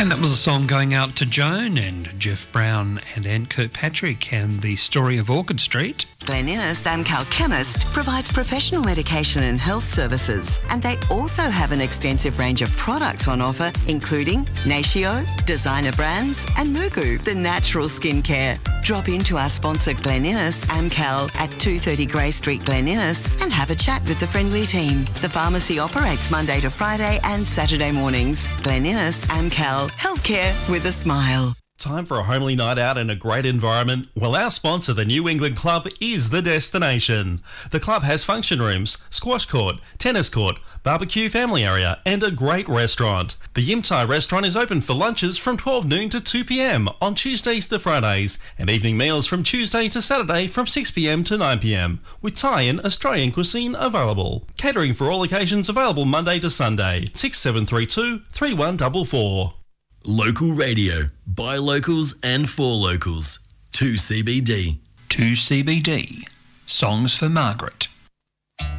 And that was a song going out to Joan and Jeff Brown and Anne Kirkpatrick and the story of Orchard Street. Glen Innes Amcal Chemist provides professional medication and health services, and they also have an extensive range of products on offer, including Natio, designer brands, and Mugu, the natural skincare. Drop into our sponsor Glen Innes Amcal at 230 Grey Street, Glen Innes, and have a chat with the friendly team. The pharmacy operates Monday to Friday and Saturday mornings. Glen Innes Amcal, healthcare with a smile. Time for a homely night out in a great environment? Well, our sponsor, the New England Club, is the destination. The club has function rooms, squash court, tennis court, barbecue family area, and a great restaurant. The Yim Tai restaurant is open for lunches from 12 noon to 2 p.m. on Tuesdays to Fridays, and evening meals from Tuesday to Saturday from 6 p.m. to 9 p.m, with Thai and Australian cuisine available. Catering for all occasions available Monday to Sunday. 6732 3144. Local radio, by locals and for locals. 2CBD. 2CBD. Songs for Margaret.